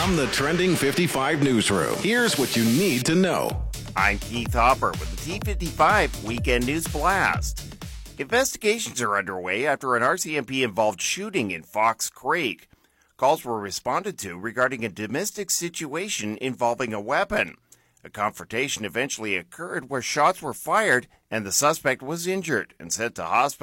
From the Trending 55 newsroom, here's what you need to know. I'm Keith Hopper with the T55 Weekend News Blast. Investigations are underway after an RCMP-involved shooting in Fox Creek. Calls were responded to regarding a domestic situation involving a weapon. A confrontation eventually occurred where shots were fired and the suspect was injured and sent to hospital.